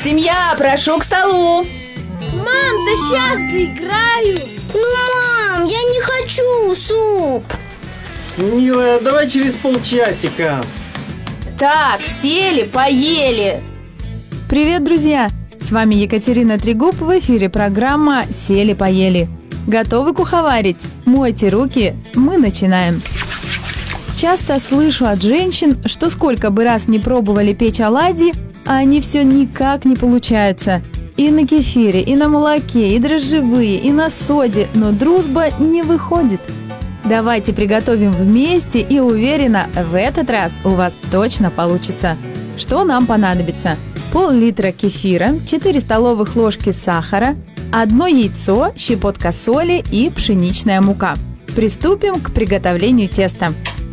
Семья, прошу к столу. Мам, да сейчас доиграю. Мам, я не хочу суп. Милая, давай через полчасика. Так, сели, поели. Привет, друзья! С вами Екатерина Трегуб, в эфире программа «Сели-поели». Готовы куховарить? Мойте руки, мы начинаем. Часто слышу от женщин, что сколько бы раз не пробовали печь оладьи, а они все никак не получаются. И на кефире, и на молоке, и дрожжевые, и на соде, но дружба не выходит. Давайте приготовим вместе, и уверена, в этот раз у вас точно получится. Что нам понадобится? Пол-литра кефира, 4 столовых ложки сахара, 1 яйцо, щепотка соли и пшеничная мука. Приступим к приготовлению теста.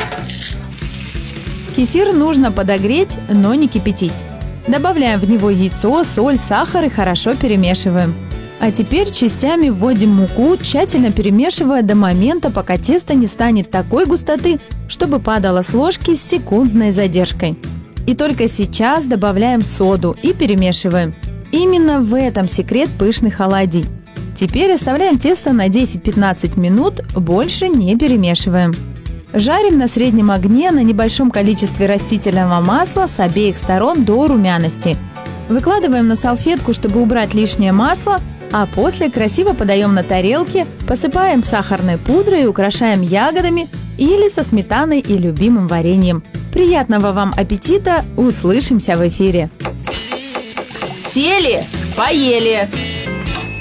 Кефир нужно подогреть, но не кипятить. Добавляем в него яйцо, соль, сахар и хорошо перемешиваем. А теперь частями вводим муку, тщательно перемешивая до момента, пока тесто не станет такой густоты, чтобы падало с ложки с секундной задержкой. И только сейчас добавляем соду и перемешиваем. Именно в этом секрет пышных оладий. Теперь оставляем тесто на 10-15 минут, больше не перемешиваем. Жарим на среднем огне на небольшом количестве растительного масла с обеих сторон до румяности. Выкладываем на салфетку, чтобы убрать лишнее масло, а после красиво подаем на тарелке, посыпаем сахарной пудрой и украшаем ягодами или со сметаной и любимым вареньем. Приятного вам аппетита! Услышимся в эфире! Сели, поели.